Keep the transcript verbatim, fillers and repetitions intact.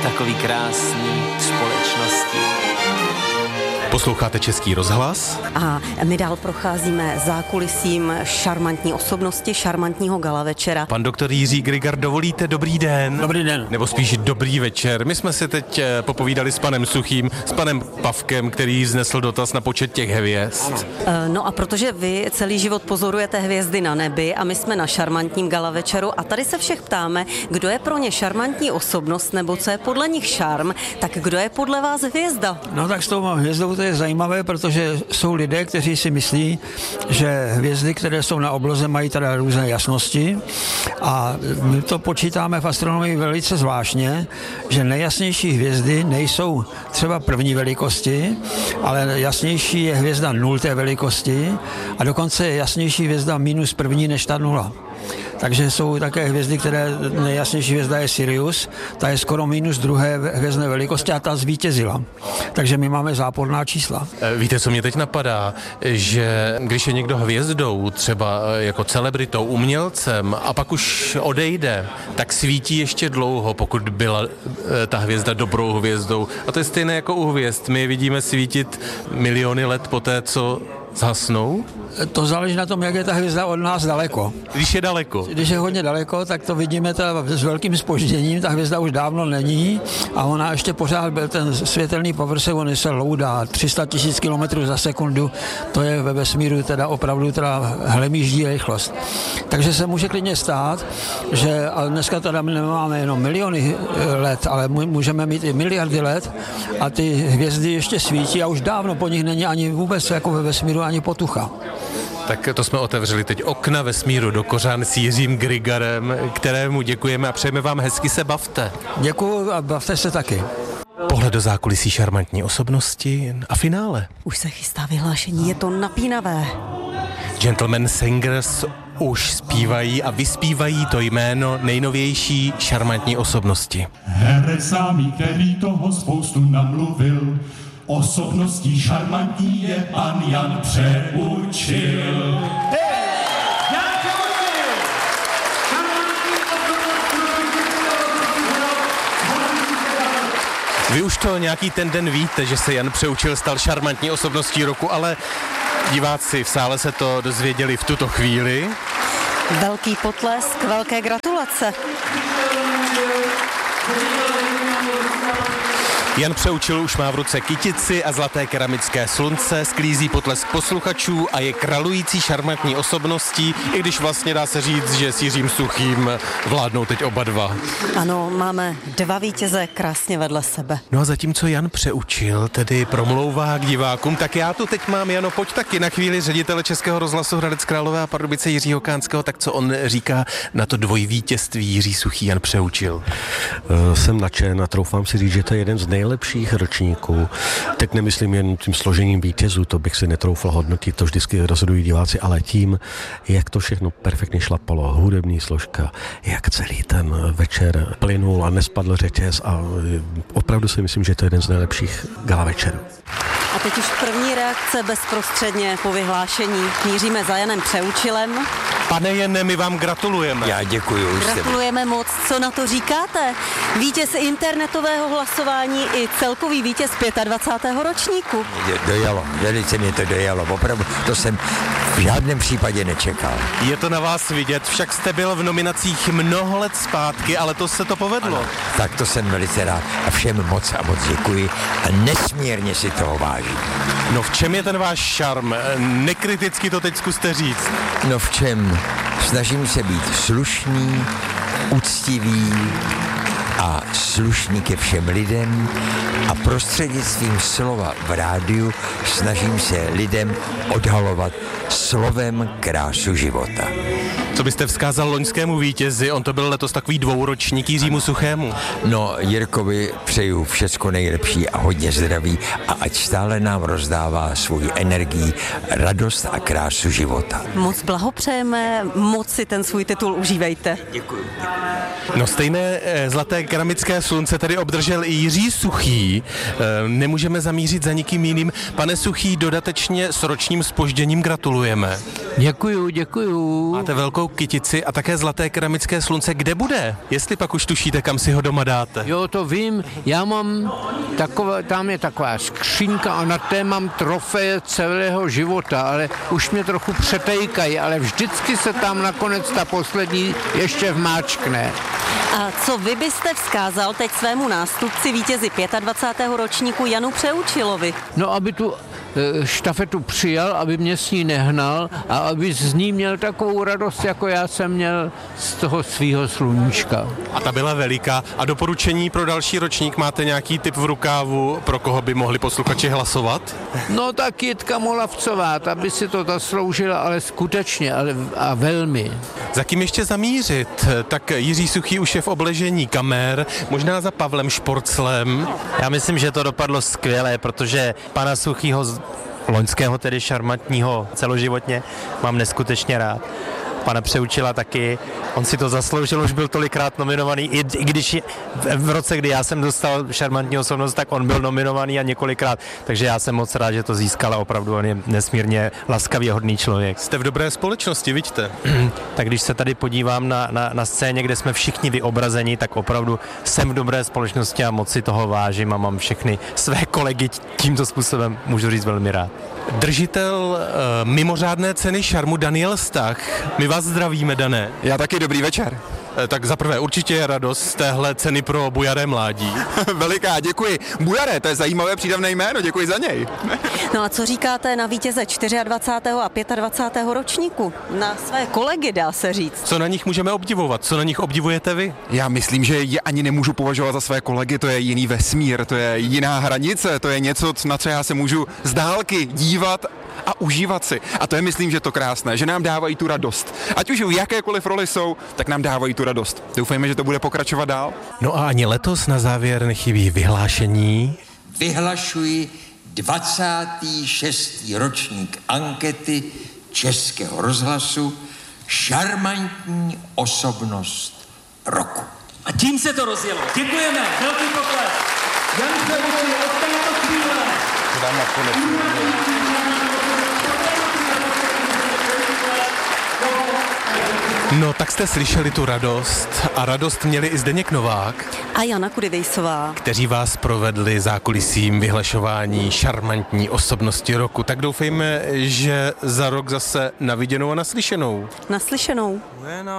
takový krásný společnosti. Posloucháte Český rozhlas? A my dál procházíme zákulisím šarmantní osobnosti, šarmantního gala večera. Pan doktor Jiří Grigar, dovolíte dobrý den? Dobrý den. Nebo spíš dobrý večer. My jsme si teď popovídali s panem Suchým, s panem Pavkem, který znesl dotaz na počet těch hvězd. No a protože vy celý život pozorujete hvězdy na nebi a my jsme na šarmantním gala večeru a tady se všech ptáme, kdo je pro ně šarmantní osobnost nebo co je podle nich šarm, tak kdo je podle vás hvězda? No tak s tou hvězdou to je zajímavé, protože jsou lidé, kteří si myslí, že hvězdy, které jsou na obloze, mají teda různé jasnosti a my to počítáme v astronomii velice zvláštně, že nejjasnější hvězdy nejsou třeba první velikosti, ale jasnější je hvězda nulté velikosti a dokonce je jasnější hvězda minus první než ta nula. Takže jsou také hvězdy, které nejjasnější hvězda je Sirius, ta je skoro minus druhé hvězdné velikosti a ta zvítězila. Takže my máme záporná čísla. Víte, co mě teď napadá, že když je někdo hvězdou, třeba jako celebritou, umělcem a pak už odejde, tak svítí ještě dlouho, pokud byla ta hvězda dobrou hvězdou. A to je stejné jako u hvězd. My je vidíme svítit miliony let poté, co zhasnou? To záleží na tom, jak je ta hvězda od nás daleko. Když je daleko. Když je hodně daleko, tak to vidíme teda s velkým zpožděním, ta hvězda už dávno není a ona ještě pořád byl ten světelný povrch, on se loudá tři sta tisíc kilometrů za sekundu, to je ve vesmíru teda opravdu teda hlemýždí rychlost. Takže se může klidně stát, že ale dneska teda nemáme jenom miliony let, ale můžeme mít i miliardy let a ty hvězdy ještě svítí a už dávno po nich není ani vůbec jako ve vesmíru ani potucha. Tak to jsme otevřeli teď okna vesmíru do kořán s Jiřím Grigarem, kterému děkujeme a přejeme vám hezky se bavte. Děkuju a bavte se taky. Pohled do zákulisí šarmantní osobnosti a finále. Už se chystá vyhlášení, je to napínavé. Gentleman Singers už zpívají a vyspívají to jméno nejnovější šarmantní osobnosti. Herec sám, který toho spoustu namluvil, osobností šarmantní je pan Jan Přeučil. Hey! Jan Přeučil! Vy už to nějaký ten den víte, že se Jan Přeučil stal šarmantní osobností roku, ale diváci v sále se to dozvěděli v tuto chvíli. Velký potlesk, velké gratulace. Jan Přeučil už má v ruce kytici a zlaté keramické slunce, sklízí potlesk posluchačů a je kralující šarmantní osobností, i když vlastně dá se říct, že s Jiřím Suchým vládnou teď oba dva. Ano, máme dva vítěze krásně vedle sebe. No a zatímco Jan Přeučil tedy promlouvá k divákům, tak já tu teď mám, Jano, pojď taky na chvíli ředitele Českého rozhlasu Hradec Králové a Pardubice Jiřího Kánského, tak co on říká na to dvojvítězství Jiří Suchý, Jan Přeučil? Uh, jsem nadšen a troufám si říct, že to je jeden z nejlepších ročníků. Teď nemyslím jen tím složením vítězů, to bych si netroufal hodnotit, to vždycky rozhodují diváci, ale tím, jak to všechno perfektně šlapalo, hudební složka, jak celý ten večer plynul a nespadl řetěz a opravdu si myslím, že to je jeden z nejlepších gala večerů. A teď už první reakce bezprostředně po vyhlášení. Míříme za Janem Přeučilem. Pane Jene, my vám gratulujeme. Já děkuju. Gratulujeme moc. Co na to říkáte? Vítěz internetového hlasování i celkový vítěz dvacátého pátého ročníku. Dojalo, velice mě to dojalo. Opravdu, to jsem v žádném případě nečekal. Je to na vás vidět, však jste byl v nominacích mnoho let zpátky, ale to se to povedlo. Ano, tak to jsem velice rád a všem moc a moc děkuji a nesmírně si toho vážím. No v čem je ten váš šarm? Nekriticky to teď zkuste říct. No v čem? Snažím se být slušný, úctivý a slušný ke všem lidem a prostřednictvím slova v rádiu snažím se lidem odhalovat slovem krásu života. Co byste vzkázal loňskému vítězi? On to byl letos takový dvouročník, Jiřímu Suchému. No, Jirkovi přeju všecko nejlepší a hodně zdraví a ať stále nám rozdává svoji energii, radost a krásu života. Moc blahopřejeme, moc si ten svůj titul užívejte. Děkuji. No stejné e, zlaté keramické slunce tady obdržel i Jiří Suchý. E, nemůžeme zamířit za nikým jiným. Pane Suchý, dodatečně s ročním zpožděním gratulujeme. Děkuju, děkuju. Máte velkou kytici a také zlaté keramické slunce. Kde bude? Jestli pak už tušíte, kam si ho doma dáte. Jo, to vím. Já mám takové, tam je taková skřínka a na té mám trofeje celého života, ale už mě trochu přetejkají, ale vždycky se tam nakonec ta poslední ještě vmáčkne. A co vy byste vzkázal teď svému nástupci vítězi dvacátého pátého ročníku Janu Přeučilovi? No, aby tu e, štafetu přijal, aby mě s ní nehnal a aby z ní měl takovou radost, jako já jsem měl z toho svýho sluníčka. A ta byla veliká. A doporučení pro další ročník máte nějaký tip v rukávu, pro koho by mohli posluchači hlasovat? No tak Jitka Molavcová, ta by si to zasloužila, ale skutečně ale, a velmi. Za kým ještě zamířit? Tak Jiří Suchý už je v obležení kamer, možná za Pavlem Šporclem. Já myslím, že to dopadlo skvěle, protože pana Suchýho, loňského tedy šarmantního celoživotně, mám neskutečně rád. Pana Přeučila taky, on si to zasloužil, už byl tolikrát nominovaný, i, i když v roce, kdy já jsem dostal šarmantní osobnost, tak on byl nominovaný a několikrát, takže já jsem moc rád, že to získal a opravdu on je nesmírně laskavý a hodný člověk. Jste v dobré společnosti, vidíte? Tak když se tady podívám na, na, na scéně, kde jsme všichni vyobrazeni, tak opravdu jsem v dobré společnosti a moc si toho vážím a mám všechny své kolegy tímto způsobem, můžu říct, velmi rád. Držitel uh, mimořádné ceny šarmu Daniel Stach. My vás zdravíme, Dané. Já taky, dobrý večer. Tak zaprvé určitě je radost z téhle ceny pro bujaré mládí. Veliká, děkuji. Bujaré, to je zajímavé přídavné jméno, děkuji za něj. No a co říkáte na vítěze dvacátého čtvrtého a dvacátého pátého ročníku? Na své kolegy, dá se říct. Co na nich můžeme obdivovat? Co na nich obdivujete vy? Já myslím, že je ani nemůžu považovat za své kolegy, to je jiný vesmír, to je jiná hranice, to je něco, na co já se můžu z dálky dívat a užívat si. A to je, myslím, že to krásné, že nám dávají tu radost. Ať už v jakékoliv roli jsou, tak nám dávají tu radost. Doufejme, že to bude pokračovat dál. No a ani letos na závěr nechybí vyhlášení. Vyhlašuji dvacátý šestý ročník ankety Českého rozhlasu Šarmantní osobnost roku. A tím se to rozjelo. Děkujeme, velký pokles. Jan Přeučil od této chvíle. No, tak jste slyšeli tu radost a radost měli i Zdeněk Novák a Jana Kudivejsová, kteří vás provedli zákulisím vyhlašování šarmantní osobnosti roku. Tak doufejme, že za rok zase na viděnou a naslyšenou. Naslyšenou.